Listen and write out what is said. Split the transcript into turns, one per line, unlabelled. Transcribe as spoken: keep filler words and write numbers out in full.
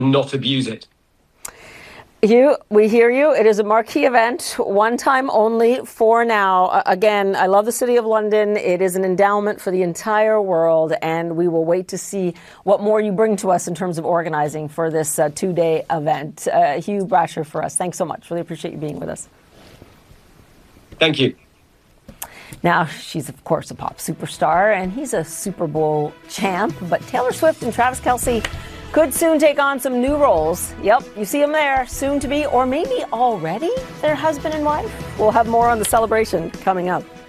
not abuse it.
Hugh, we hear you. It is a marquee event, one time only for now. Uh, again, I love the City of London. It is an endowment for the entire world, and we will wait to see what more you bring to us in terms of organizing for this uh, two-day event. Uh, Hugh Brasher for us. Thanks so much. Really appreciate you being with us.
Thank you.
Now, she's, of course, a pop superstar, and he's a Super Bowl champ. But Taylor Swift and Travis Kelce could soon take on some new roles. Yep, you see them there, soon to be, or maybe already their husband and wife. We'll have more on the celebration coming up.